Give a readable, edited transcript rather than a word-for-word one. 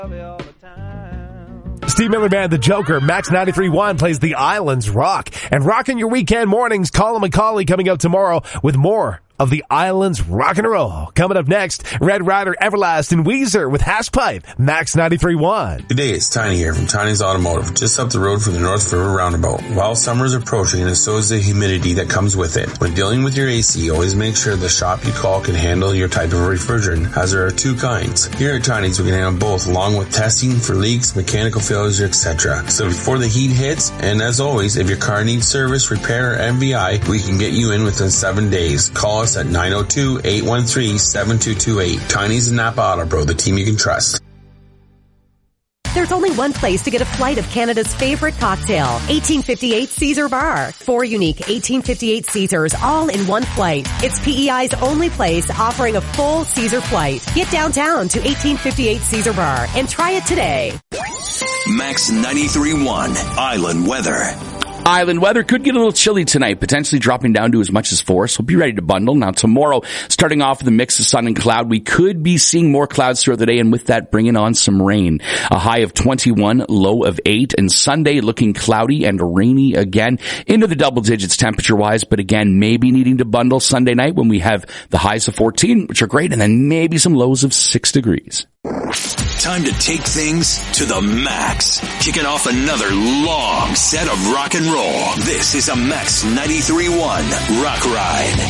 Steve Miller Band, the Joker, Max 93.1 plays The Islands Rock. And rocking your weekend mornings, Colin McCauley coming up tomorrow with more of the Islands rock and roll. Coming up next, Red Rider, Everlast, and Weezer with Hashpipe, Max 93.1. Good day, it's Tiny here from Tiny's Automotive, just up the road from the North River Roundabout. While summer is approaching, and so is the humidity that comes with it. When dealing with your AC, always make sure the shop you call can handle your type of refrigerant, as there are two kinds. Here at Tiny's, we can handle both, along with testing for leaks, mechanical failures, etc. So before the heat hits, and as always, if your car needs service, repair, or MVI, we can get you in within 7 days. Call us at 902-813-7228. Tiny's and Napa Auto Pro, the team you can trust. There's only one place to get a flight of Canada's favorite cocktail, 1858 Caesar Bar. 4 unique 1858 Caesars all in one flight. It's PEI's only place offering a full Caesar flight. Get downtown to 1858 Caesar Bar and try it today. Max 93.1 Island Weather. Island weather could get a little chilly tonight, potentially dropping down to as much as 4, so be ready to bundle. Now tomorrow, starting off with a mix of sun and cloud, we could be seeing more clouds throughout the day, and with that bringing on some rain. A high of 21, low of 8, and Sunday looking cloudy and rainy again, into the double digits temperature-wise, but again, maybe needing to bundle Sunday night when we have the highs of 14, which are great, and then maybe some lows of 6 degrees. Time to take things to the max. Kicking off another long set of rock and roll. This is a Max 93.1 Rock Ride.